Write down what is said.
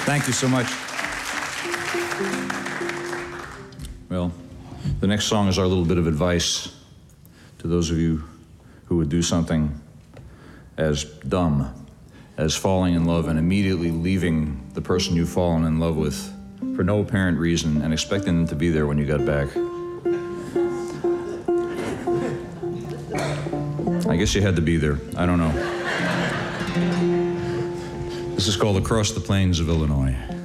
Thank you so much. Well, the next song is our little bit of advice to those of you who would do something as dumb as falling in love and immediately leaving the person you've fallen in love with for no apparent reason and expecting them to be there when you got back. I guess you had to be there. I don't know. This is called Across the Plains of Illinois.